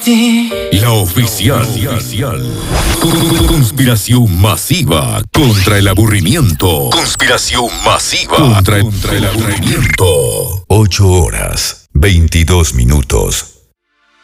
La oficial. Conspiración masiva contra el aburrimiento. Conspiración masiva contra el aburrimiento. 8 horas, 22 minutos.